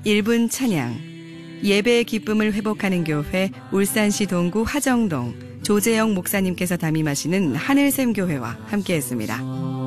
1분 찬양, 예배의 기쁨을 회복하는 교회 울산시 동구 화정동 조재영 목사님께서 담임하시는 하늘샘교회와 함께했습니다.